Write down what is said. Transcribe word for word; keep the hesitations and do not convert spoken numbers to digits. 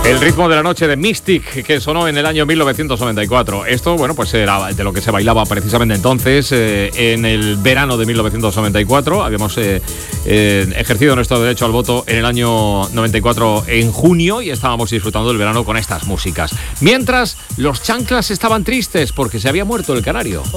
El ritmo de la noche de Mystic, que sonó en el año mil novecientos noventa y cuatro. Esto, bueno, pues era de lo que se bailaba precisamente entonces, eh, en el verano de mil novecientos noventa y cuatro. Habíamos eh, eh, ejercido nuestro derecho al voto en el año noventa y cuatro en junio y estábamos disfrutando del verano con estas músicas. Mientras, los chanclas estaban tristes porque se había muerto el canario.